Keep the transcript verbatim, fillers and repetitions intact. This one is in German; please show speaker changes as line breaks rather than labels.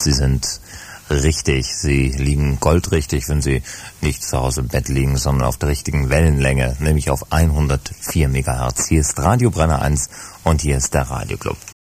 Sie sind richtig. Sie liegen goldrichtig, wenn Sie nicht zu Hause im Bett liegen, sondern auf der richtigen Wellenlänge, nämlich auf hundertvier Megahertz. Hier ist Radio Brenner eins und hier ist der Radioclub.